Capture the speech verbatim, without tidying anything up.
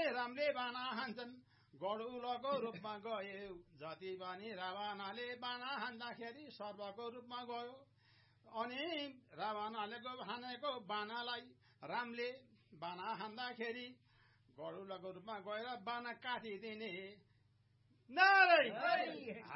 रामले बाना हान्छन् गडुलको रूपमा गयो जति पनि रावणले बाना हान्दाखेरि सर्वको रूपमा गयो अनि रावणले हानेको बानालाई रामले बाना हान्दाखेरि गडुलको रूपमा गएर बाना काटिदिने नारायण